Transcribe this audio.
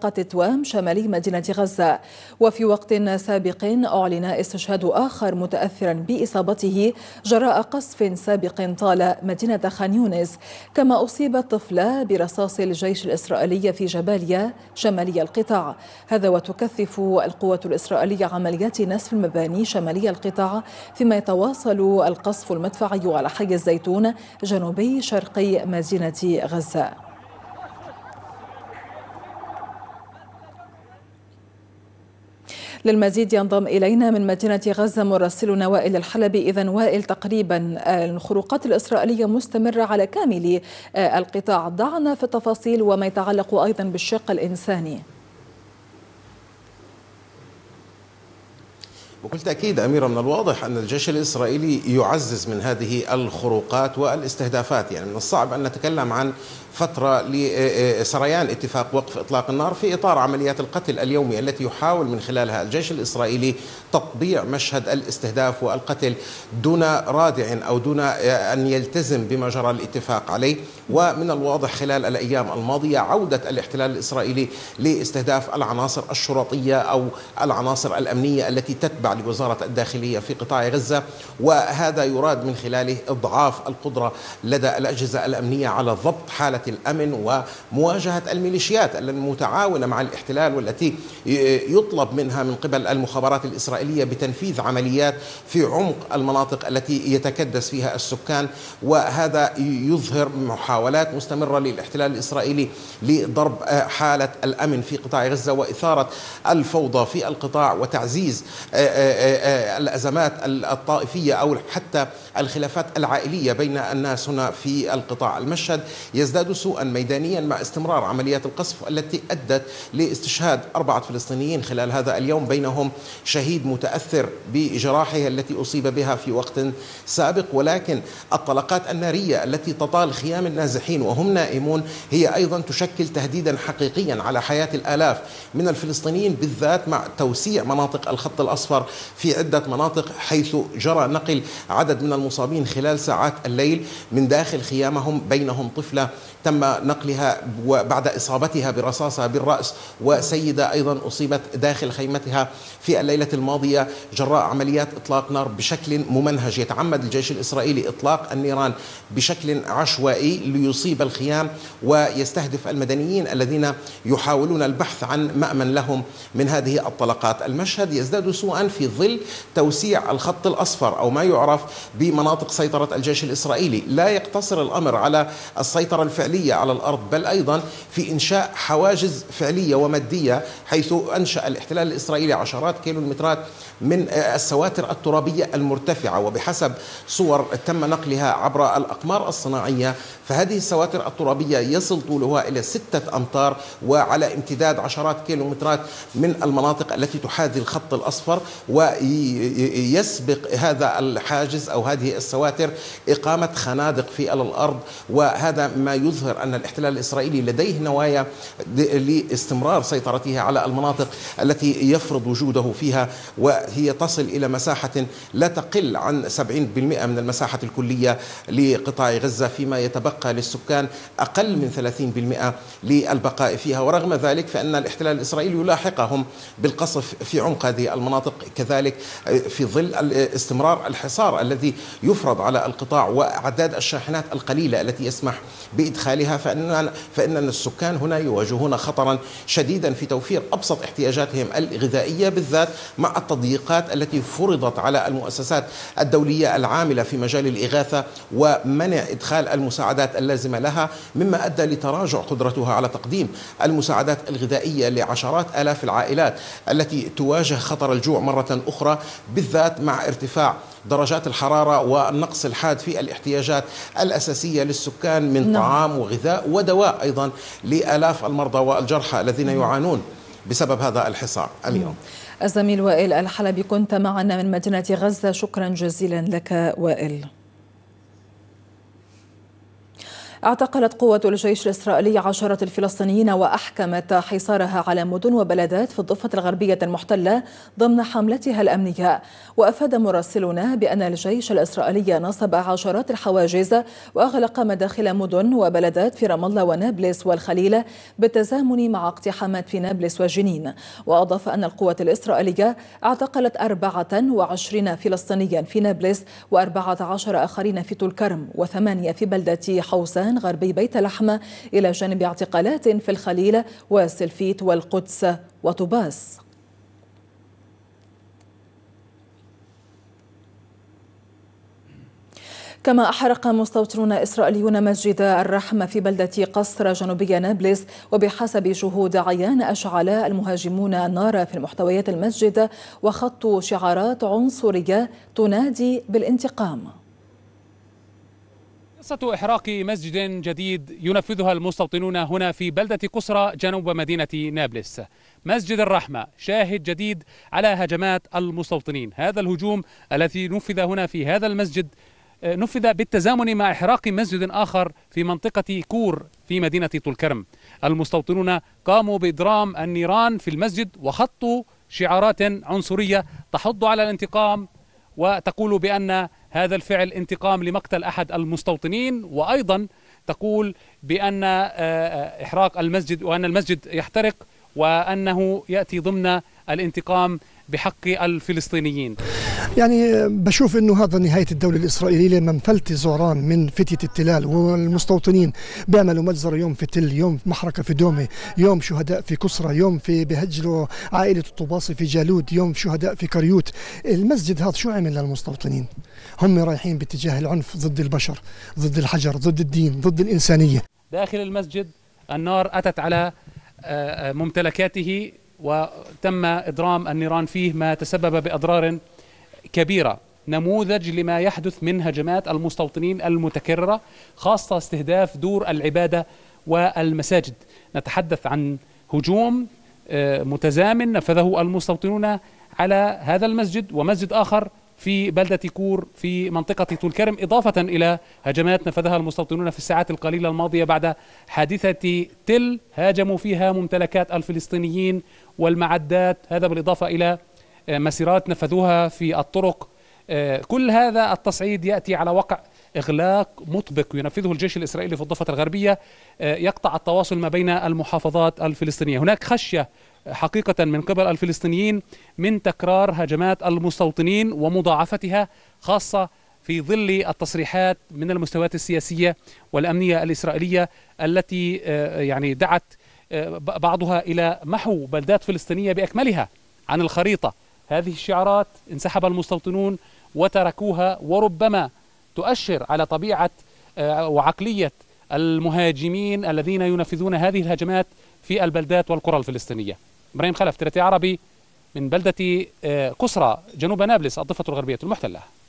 منطقة تتوام شمالي مدينة غزة. وفي وقت سابق أعلن استشهاد آخر متأثرا بإصابته جراء قصف سابق طال مدينة خان يونس. كما أصيبت طفلة برصاص الجيش الإسرائيلي في جباليا شمالي القطاع. هذا وتكثف القوات الإسرائيلية عمليات نسف المباني شمالي القطاع، فيما يتواصل القصف المدفعي على حي الزيتون جنوبي شرقي مدينة غزة. للمزيد ينضم إلينا من مدينة غزة مراسلنا وائل الحلبي. إذن وائل، تقريبا الخروقات الإسرائيلية مستمرة على كامل القطاع، ضعنا في التفاصيل وما يتعلق أيضا بالشق الإنساني. بكل تأكيد أميرة، من الواضح أن الجيش الإسرائيلي يعزز من هذه الخروقات والاستهدافات. يعني من الصعب أن نتكلم عن فترة لسريان اتفاق وقف إطلاق النار في إطار عمليات القتل اليومية التي يحاول من خلالها الجيش الإسرائيلي تطبيع مشهد الاستهداف والقتل دون رادع أو دون أن يلتزم بما جرى الاتفاق عليه. ومن الواضح خلال الأيام الماضية عودة الاحتلال الإسرائيلي لاستهداف العناصر الشرطية أو العناصر الأمنية التي تتبع لوزارة الداخلية في قطاع غزة، وهذا يراد من خلاله إضعاف القدرة لدى الأجهزة الأمنية على ضبط حالة الأمن ومواجهة الميليشيات المتعاونة مع الاحتلال، والتي يطلب منها من قبل المخابرات الإسرائيلية بتنفيذ عمليات في عمق المناطق التي يتكدس فيها السكان. وهذا يظهر محاولات مستمرة للاحتلال الإسرائيلي لضرب حالة الأمن في قطاع غزة وإثارة الفوضى في القطاع وتعزيز الأزمات الطائفية أو حتى الخلافات العائلية بين الناس هنا في القطاع. المشهد يزداد سوءا ميدانيا مع استمرار عمليات القصف التي أدت لاستشهاد 4 فلسطينيين خلال هذا اليوم، بينهم شهيد متأثر بجراحه التي أصيب بها في وقت سابق. ولكن الطلقات النارية التي تطال خيام النازحين وهم نائمون هي أيضا تشكل تهديدا حقيقيا على حياة الآلاف من الفلسطينيين، بالذات مع توسيع مناطق الخط الأصفر في عدة مناطق، حيث جرى نقل عدد من المصابين خلال ساعات الليل من داخل خيامهم، بينهم طفلة تم نقلها وبعد إصابتها برصاصة بالرأس، وسيدة أيضا أصيبت داخل خيمتها في الليلة الماضية جراء عمليات إطلاق نار بشكل ممنهج. يتعمد الجيش الإسرائيلي إطلاق النيران بشكل عشوائي ليصيب الخيام ويستهدف المدنيين الذين يحاولون البحث عن مأمن لهم من هذه الطلقات. المشهد يزداد سوءا في ظل توسيع الخط الأصفر أو ما يعرف بمناطق سيطرة الجيش الإسرائيلي. لا يقتصر الأمر على السيطرة الفعلية على الأرض، بل أيضا في إنشاء حواجز فعلية ومادية، حيث أنشأ الاحتلال الإسرائيلي عشرات كيلومترات من السواتر الترابية المرتفعة، وبحسب صور تم نقلها عبر الأقمار الصناعية فهذه السواتر الترابية يصل طولها إلى 6 أمتار وعلى امتداد عشرات كيلومترات من المناطق التي تحاذي الخط الأصفر. ويسبق هذا الحاجز أو هذه السواتر إقامة خنادق في الأرض، وهذا ما يظهر أن الاحتلال الإسرائيلي لديه نوايا لاستمرار سيطرته على المناطق التي يفرض وجوده فيها، وهي تصل إلى مساحة لا تقل عن 70% من المساحة الكلية لقطاع غزة، فيما يتبقى للسكان أقل من 30% للبقاء فيها. ورغم ذلك فإن الاحتلال الإسرائيلي يلاحقهم بالقصف في عمق هذه المناطق، كذلك في ظل استمرار الحصار الذي يفرض على القطاع وأعداد الشاحنات القليلة التي يسمح بإدخالها، فإن السكان هنا يواجهون خطرا شديدا في توفير أبسط احتياجاتهم الغذائية، بالذات مع التضييقات التي فرضت على المؤسسات الدولية العاملة في مجال الإغاثة ومنع إدخال المساعدات اللازمة لها، مما أدى لتراجع قدرتها على تقديم المساعدات الغذائية لعشرات آلاف العائلات التي تواجه خطر الجوع مرة أخرى، بالذات مع ارتفاع درجات الحرارة والنقص الحاد في الاحتياجات الأساسية للسكان من طعام وغذاء ودواء أيضا لآلاف المرضى والجرحى الذين يعانون بسبب هذا الحصار. اليوم الزميل وائل الحلبي كنت معنا من مدينة غزة، شكرا جزيلا لك وائل. اعتقلت قوة الجيش الإسرائيلي عشرات الفلسطينيين وأحكمت حصارها على مدن وبلدات في الضفة الغربية المحتلة ضمن حملتها الأمنية. وأفاد مراسلنا بأن الجيش الإسرائيلي نصب عشرات الحواجز وأغلق مداخل مدن وبلدات في رام الله ونابلس والخليل بالتزامن مع اقتحامات في نابلس وجنين. وأضاف أن القوات الإسرائيلية اعتقلت 24 فلسطينيا في نابلس و14 آخرين في طول كرم و8 في بلدة حوسان غربي بيت لحم، إلى جانب اعتقالات في الخليل وسلفيت والقدس وطوباس. كما أحرق مستوطنون إسرائيليون مسجد الرحمة في بلدة قصر جنوبي نابلس، وبحسب شهود عيان أشعل المهاجمون النار في محتويات المسجد وخطوا شعارات عنصرية تنادي بالانتقام. قصة إحراق مسجد جديد ينفذها المستوطنون هنا في بلدة قصرى جنوب مدينة نابلس. مسجد الرحمة شاهد جديد على هجمات المستوطنين. هذا الهجوم الذي نفذ هنا في هذا المسجد نفذ بالتزامن مع إحراق مسجد آخر في منطقة كور في مدينة طول كرم. المستوطنون قاموا بإضرام النيران في المسجد وخطوا شعارات عنصرية تحض على الانتقام وتقول بأن هذا الفعل انتقام لمقتل أحد المستوطنين، وأيضا تقول بأن إحراق المسجد وأن المسجد يحترق وأنه يأتي ضمن الانتقام بحق الفلسطينيين. يعني بشوف انه هذا نهايه الدوله الاسرائيليه لما انفلت زعران من فتيه التلال والمستوطنين بيعملوا مجزره، يوم في تل، يوم محرقه في دومه، يوم شهداء في كسرى، يوم في بهجروا عائله الطباصي في جالود، يوم شهداء في كريوت. المسجد هذا شو عمل للمستوطنين؟ هم رايحين باتجاه العنف ضد البشر، ضد الحجر، ضد الدين، ضد الانسانيه. داخل المسجد النار اتت على ممتلكاته وتم إضرام النيران فيه، ما تسبب بأضرار كبيرة. نموذج لما يحدث من هجمات المستوطنين المتكررة، خاصة استهداف دور العبادة والمساجد. نتحدث عن هجوم متزامن نفذه المستوطنون على هذا المسجد ومسجد آخر في بلدة كور في منطقة طول كرم، إضافة إلى هجمات نفذها المستوطنون في الساعات القليلة الماضية بعد حادثة تل هاجموا فيها ممتلكات الفلسطينيين والمعدات، هذا بالإضافة إلى مسيرات نفذوها في الطرق. كل هذا التصعيد يأتي على وقع إغلاق مطبق ينفذه الجيش الإسرائيلي في الضفة الغربية يقطع التواصل ما بين المحافظات الفلسطينية. هناك خشية حقيقة من قبل الفلسطينيين من تكرار هجمات المستوطنين ومضاعفتها، خاصة في ظل التصريحات من المستويات السياسية والأمنية الإسرائيلية التي يعني دعت بعضها إلى محو بلدات فلسطينية بأكملها عن الخريطة. هذه الشعارات انسحب المستوطنون وتركوها، وربما تؤشر على طبيعة وعقلية المهاجمين الذين ينفذون هذه الهجمات في البلدات والقرى الفلسطينية. إبراهيم خلف، TRT عربي من بلدة قصرى جنوب نابلس الضفة الغربية المحتلة.